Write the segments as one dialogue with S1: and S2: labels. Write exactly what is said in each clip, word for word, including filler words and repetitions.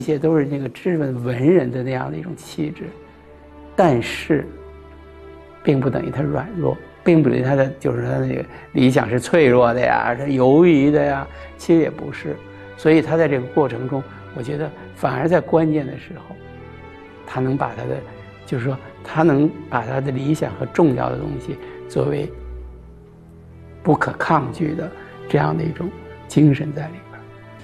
S1: 一切都是那个质问文人的那样的一种气质，但是，并不等于他软弱，并不等于他的就是他那个理想是脆弱的呀，是犹豫的呀，其实也不是。所以他在这个过程中，我觉得反而在关键的时候，他能把他的，就是说他能把他的理想和重要的东西作为不可抗拒的这样的一种精神在里边。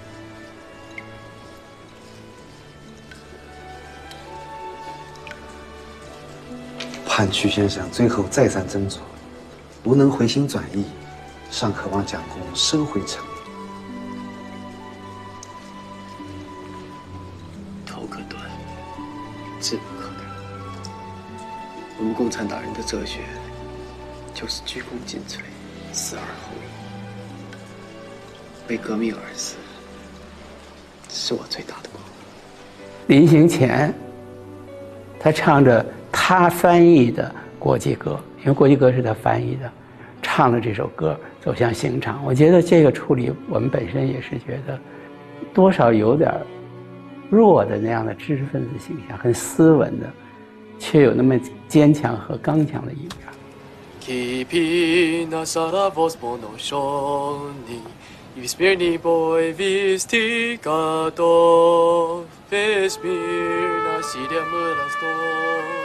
S2: 盼屈先生最后再三斟酌，不能回心转意，尚渴望蒋公收回诚意。
S3: 头可断，志不可改。我们共产党人的哲学就是鞠躬尽瘁，死而后已。为革命而死，是我最大的光荣。
S1: 临行前，他唱着他翻译的国际歌，因为国际歌是他翻译的，唱了这首歌走向刑场。我觉得这个处理，我们本身也是觉得多少有点弱的那样的知识分子形象，很斯文的，却有那么坚强和刚强的一面。
S4: Kipina sara vosmonoshoni, Vismirni boy vistigato, Vesmirna sidia murasto.